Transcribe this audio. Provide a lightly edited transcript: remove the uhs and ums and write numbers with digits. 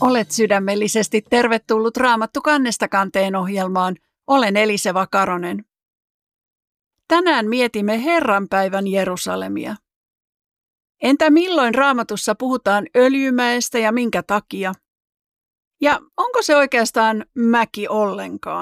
Olet sydämellisesti tervetullut Raamattu kannesta kanteen ohjelmaan. Olen Eliseva Karonen. Tänään mietimme Herranpäivän Jerusalemia. Entä milloin Raamatussa puhutaan Öljymäestä ja minkä takia? Ja onko se oikeastaan mäki ollenkaan?